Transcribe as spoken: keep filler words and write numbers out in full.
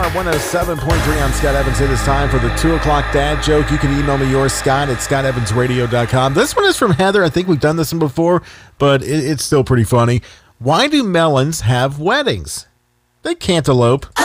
F M one oh seven point three. I'm Scott Evans. It is time for the two o'clock dad joke. You can email me yours, Scott, at scott evans radio dot com. This one is from Heather. I think we've done this one before, but it, it's still pretty funny. Why do melons have weddings? They cantaloupe.